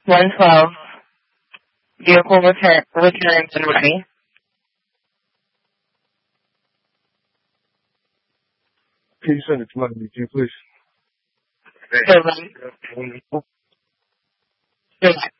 112. Vehicle returns and ready. Can you send it to my meeting, please? Good.